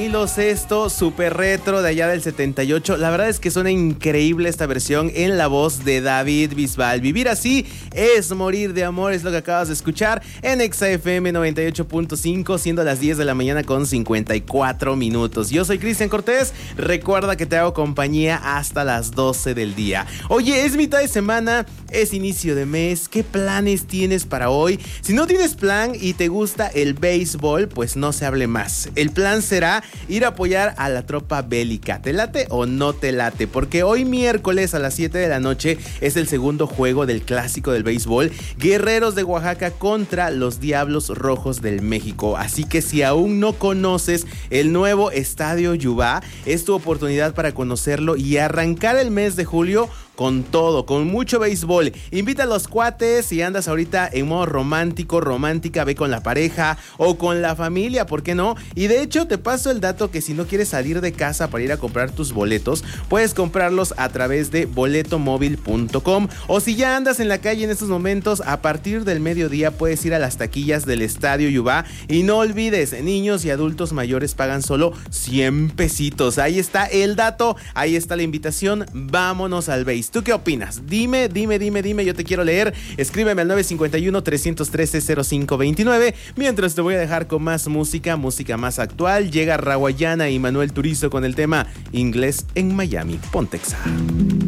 Sesto, super retro de allá del 78. La verdad es que suena increíble esta versión en la voz de David Bisbal. Vivir así es morir de amor, es lo que acabas de escuchar en Exa FM 98.5, siendo las 10 de la mañana con 54 minutos. Yo soy Cristian Cortés, recuerda que te hago compañía hasta las 12 del día. Oye, es mitad de semana, es inicio de mes, ¿qué planes tienes para hoy? Si no tienes plan y te gusta el béisbol, pues no se hable más. El plan será ir a apoyar a la tropa bélica. ¿Te late o no te late? Porque hoy miércoles a las 7 de la noche es el segundo juego del clásico del béisbol, Guerreros de Oaxaca contra los Diablos Rojos del México. Así que si aún no conoces el nuevo Estadio Yubá, es tu oportunidad para conocerlo y arrancar el mes de julio con todo, con mucho béisbol. Invita a los cuates, si andas ahorita en modo romántico, romántica, ve con la pareja o con la familia, ¿por qué no? Y de hecho te paso el dato que si no quieres salir de casa para ir a comprar tus boletos, puedes comprarlos a través de boletomóvil.com, o si ya andas en la calle en estos momentos, a partir del mediodía puedes ir a las taquillas del Estadio Yubá. Y no olvides, niños y adultos mayores pagan solo 100 pesitos. Ahí está el dato, ahí está la invitación, vámonos al béis. ¿Tú qué opinas? Dime, yo te quiero leer. Escríbeme al 951-313-0529. Mientras te voy a dejar con más música más actual. Llega Rawayana y Manuel Turizo con el tema Inglés en Miami. Ponte Exa.